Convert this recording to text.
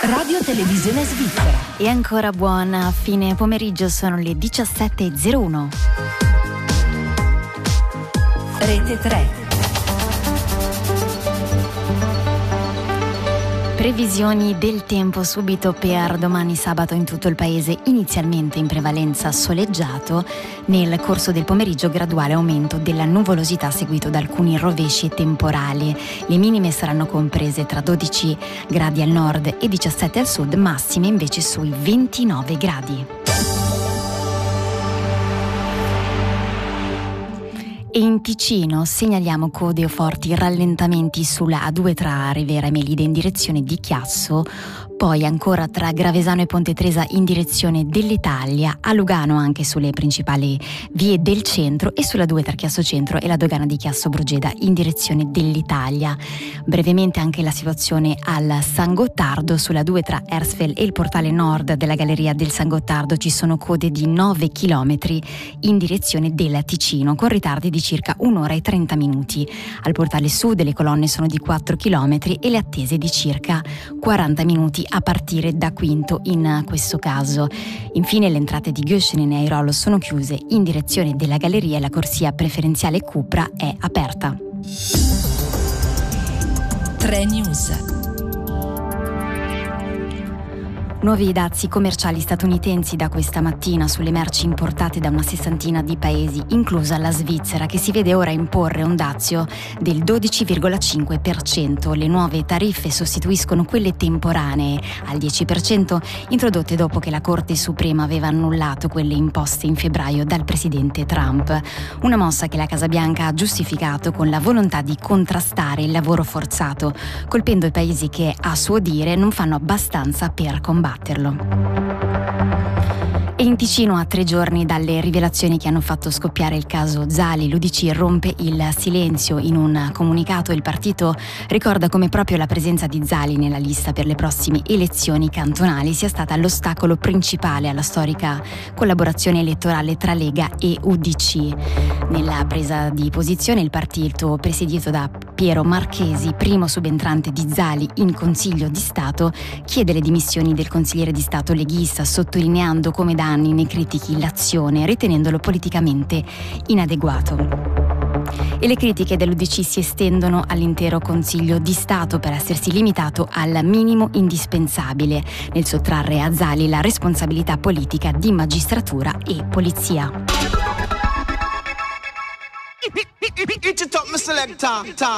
Radio Televisione Svizzera. E ancora buon fine pomeriggio, sono le 17.01. Rete 3. Previsioni del tempo subito per domani sabato in tutto il paese, inizialmente in prevalenza soleggiato, nel corso del pomeriggio graduale aumento della nuvolosità seguito da alcuni rovesci e temporali. Le minime saranno comprese tra 12 gradi al nord e 17 al sud, massime invece sui 29 gradi. E in Ticino segnaliamo code o forti rallentamenti sulla A2 tra Rivera e Melide in direzione di Chiasso, poi ancora tra Gravesano e Ponte Tresa in direzione dell'Italia, a Lugano anche sulle principali vie del centro e sulla 2 tra Chiasso Centro e la dogana di Chiasso Brugeda in direzione dell'Italia. Brevemente anche la situazione al San Gottardo, sulla 2 tra Ersfeld e il portale nord della galleria del San Gottardo ci sono code di 9 km in direzione del Ticino, con ritardi di circa 1 ora e 30 minuti. Al portale sud le colonne sono di 4 km e le attese di circa 40 minuti a partire da Quinto in questo caso. Infine le entrate di Göschenen e Airolo sono chiuse in direzione della galleria e la corsia preferenziale Cupra è aperta. 3 News. Nuovi dazi commerciali statunitensi da questa mattina sulle merci importate da una sessantina di paesi, inclusa la Svizzera, che si vede ora imporre un dazio del 12,5%. Le nuove tariffe sostituiscono quelle temporanee al 10%, introdotte dopo che la Corte Suprema aveva annullato quelle imposte in febbraio dal presidente Trump. Una mossa che la Casa Bianca ha giustificato con la volontà di contrastare il lavoro forzato, colpendo i paesi che, a suo dire, non fanno abbastanza per combatterlo. E in Ticino, a 3 giorni dalle rivelazioni che hanno fatto scoppiare il caso Zali, l'UDC rompe il silenzio. In un comunicato il partito ricorda come proprio la presenza di Zali nella lista per le prossime elezioni cantonali sia stata l'ostacolo principale alla storica collaborazione elettorale tra Lega e UDC. Nella presa di posizione il partito, presieduto da Piero Marchesi, primo subentrante di Zali in Consiglio di Stato, chiede le dimissioni del consigliere di Stato leghista, sottolineando come da anni ne critichi l'azione, ritenendolo politicamente inadeguato. E le critiche dell'UDC si estendono all'intero Consiglio di Stato per essersi limitato al minimo indispensabile nel sottrarre a Zali la responsabilità politica di magistratura e polizia.